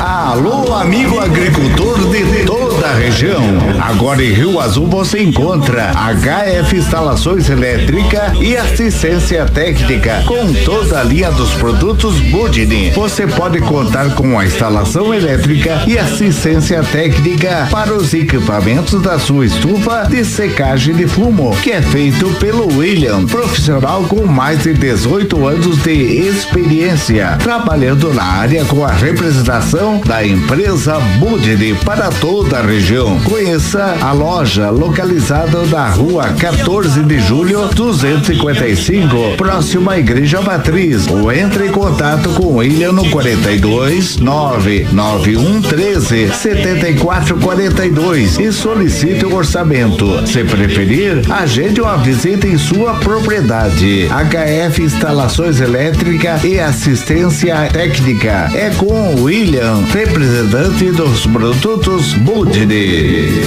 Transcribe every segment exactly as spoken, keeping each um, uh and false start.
Alô, amigo agricultor de toda a região. Agora em Rio Azul você encontra H F Instalações Elétrica e Assistência Técnica com toda a linha dos produtos Budini. Você pode contar com a instalação elétrica e assistência técnica para os equipamentos da sua estufa de secagem de fumo, que é feito pelo William, profissional com mais de dezoito anos de experiência, trabalhando na área com a representação da empresa Budini para toda a região. Conheça a loja localizada na rua quatorze de julho, duzentos e cinquenta e cinco, próximo à Igreja Matriz, ou entre em contato com o William no quarenta e dois, nove nove um treze, setenta e quatro quarenta e dois e solicite o orçamento. Se preferir, agende uma visita em sua propriedade. H F Instalações Elétrica e Assistência Técnica é com o William, representante dos produtos Budini.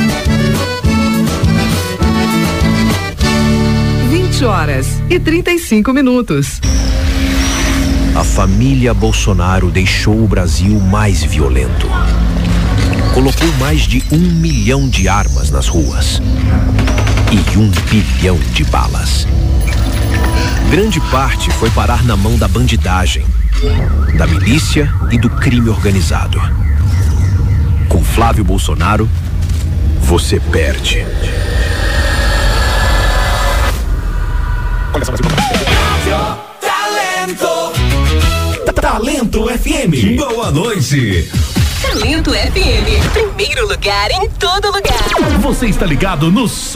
vinte horas e trinta e cinco minutos. A família Bolsonaro deixou o Brasil mais violento. Colocou mais de um milhão de armas nas ruas e um bilhão de balas. Grande parte foi parar na mão da bandidagem, da milícia e do crime organizado. Com Flávio Bolsonaro, você perde. Talento. Talento F M. Boa noite. Talento F M. Primeiro lugar em todo lugar. Você está ligado no